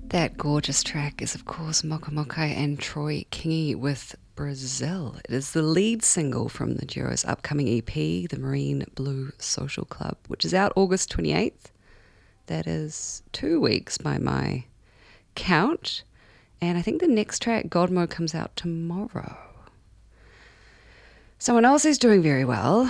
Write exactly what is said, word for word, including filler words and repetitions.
That gorgeous track is, of course, Moka Mokai and Troy Kingi with Brazil. It is the lead single from the duo's upcoming E P, The Marine Blue Social Club, which is out August twenty-eighth. That is two weeks by my count. And I think the next track, Godmo, comes out tomorrow. Someone else who's doing very well